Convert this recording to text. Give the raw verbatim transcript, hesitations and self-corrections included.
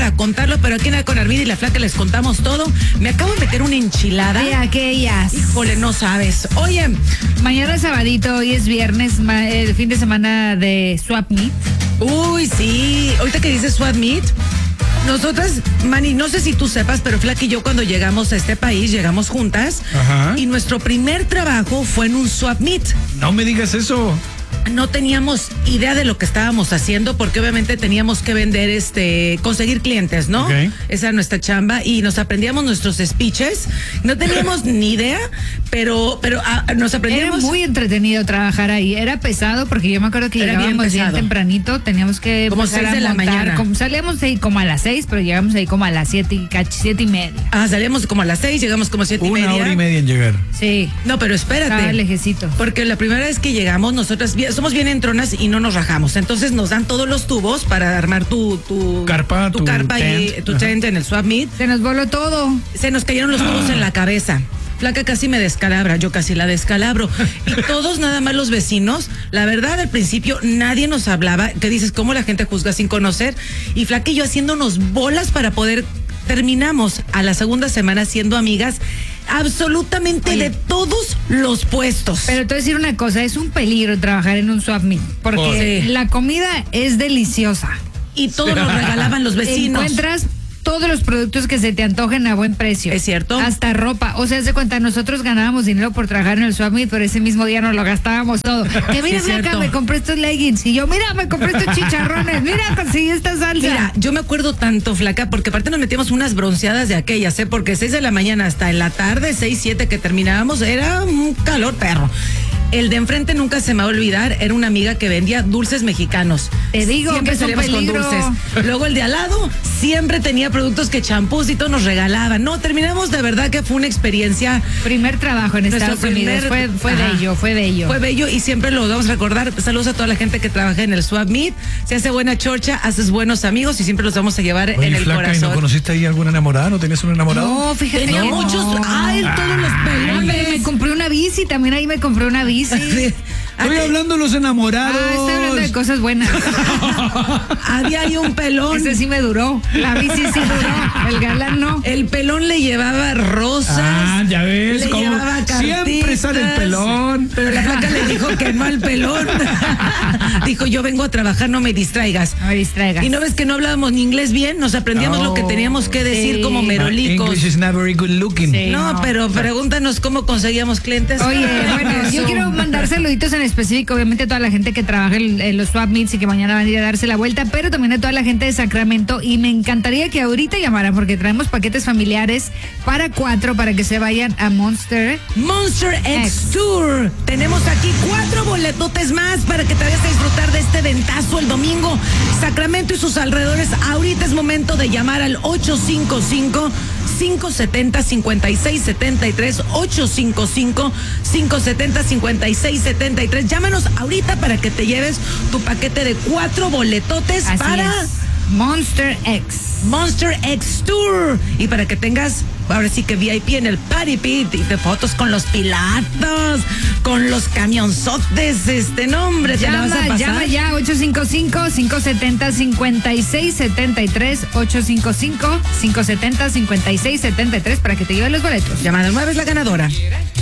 para contarlo, pero aquí en con Armida y la Flaca les contamos todo. Me acabo de meter una enchilada. De aquellas. Híjole, no sabes. Oye, mañana es sabadito, hoy es viernes, ma- el fin de semana de Swap Meet. Uy, sí. Ahorita que dices Swap Meet, nosotras, Manny, no sé si tú sepas, pero Flaca y yo cuando llegamos a este país, llegamos juntas. Ajá. Y nuestro primer trabajo fue en un Swap Meet. No me digas eso. No teníamos idea de lo que estábamos haciendo porque obviamente teníamos que vender, este, conseguir clientes, ¿no? Ok. Esa era nuestra chamba y nos aprendíamos nuestros speeches. No teníamos ni idea, pero, pero ah, nos Era aprendíamos. muy entretenido trabajar ahí, era pesado porque yo me acuerdo que Era bien llegábamos bien, pesado. tempranito, teníamos que Como empezar seis a de la montar, mañana. como- salíamos ahí como a las seis, pero llegamos ahí como a las siete y cach, siete y media. Ah, salíamos como a las seis, llegamos como a siete y Una media. hora y media en llegar. Sí, No, pero espérate. estaba lejecito. Porque la primera vez que llegamos, nosotras bien- somos bien entronas y no nos rajamos. Entonces nos dan todos los tubos para armar tu, tu Carpa, tu, tu carpa y tent. tu Ajá. tent en el Swap Meet. Se nos voló todo. Se nos cayeron los tubos en la cabeza. Flaca casi me descalabra, yo casi la descalabro. Y todos, nada más los vecinos, la verdad, al principio nadie nos hablaba, que dices, ¿cómo la gente juzga sin conocer? Y Flaca y yo haciéndonos bolas para poder, terminamos a la segunda semana siendo amigas absolutamente Oye. de todos los puestos. Pero te voy a decir una cosa, es un peligro trabajar en un Swap Meet, porque Sí. la comida es deliciosa. Y todos nos regalaban los vecinos. Encuentras todos los productos que se te antojen a buen precio. ¿Es cierto? Hasta ropa. O sea, haz de cuenta, nosotros ganábamos dinero por trabajar en el Swap Meet, pero ese mismo día nos lo gastábamos todo. Que mira, es Flaca, cierto. me compré estos leggings. Y yo, mira, me compré estos chicharrones. Mira, conseguí esta salsa. Mira, yo me acuerdo tanto, Flaca, porque aparte nos metíamos unas bronceadas de aquellas, ¿eh? Porque seis de la mañana hasta en la tarde, seis, siete que terminábamos, era un calor perro. El de enfrente nunca se me va a olvidar, era una amiga que vendía dulces mexicanos. Te digo siempre que es un salíamos con peligro. dulces. Luego el de al lado siempre tenía productos que champús y todo nos regalaban. No, terminamos de verdad que fue una experiencia. Primer trabajo en Nuestro Estados Unidos. primer- Fue, fue Ajá. bello, fue bello. Fue bello y siempre lo vamos a recordar. Saludos a toda la gente que trabaja en el Swap Meet. Se hace buena chorcha, haces buenos amigos y siempre los vamos a llevar Oye, en el Flaca, ¿y corazón. no conociste ahí alguna enamorada? ¿No tenías un enamorado? No, fíjate. Tenía que no. muchos. Ay, todos los Ay, pelones. me compré una bici, también ahí me compré una bici. Sí. Estoy hablando de los enamorados. Ah, estoy hablando de cosas buenas. Había ahí un pelón. Ese sí me duró. La bici sí duró. El galán no. El pelón le llevaba rosas. Ah, ya ves, Le cómo llevaba siempre cartitas. sale el pelón. Pero la Flaca le dijo que no al pelón. Dijo, yo vengo a trabajar, no me distraigas. No me distraigas. Y no ves que no hablábamos ni inglés bien, nos aprendíamos No. lo que teníamos que decir Sí. como My merolicos. English is not very good looking. Sí. No, no. pero pregúntanos cómo conseguíamos clientes. Oye, bueno, yo quiero mandar saluditos en específico, obviamente a toda la gente que trabaja en, en los Swap Meets y que mañana van a ir a darse la vuelta, pero también a toda la gente de Sacramento, y me encantaría que ahorita llamaran porque traemos paquetes familiares para cuatro para que se vayan a Monster. Monster X X. Tour. Tenemos aquí cuatro boletotes más para que te vayas a disfrutar de este ventazo el domingo. Sacramento y sus alrededores. Ahorita es momento de llamar al ocho cinco cinco, cinco siete cero, cinco seis siete tres. ocho cinco cinco, cinco siete cero, cinco seis siete tres. Llámanos ahorita para que te lleves tu paquete de cuatro boletotes Así para es. Monster X. Monster X Tour. Y para que tengas, ahora sí que V I P en el Party Pit y de fotos con los pilatos, con los camionzotes, este nombre, te la vas a Llama, pasar. llama ya, ocho cinco cinco, cinco siete cero, cinco seis siete tres, ocho cinco cinco, cinco siete cero, cinco seis siete tres para que te lleven los boletos. Llamada nueve es la ganadora.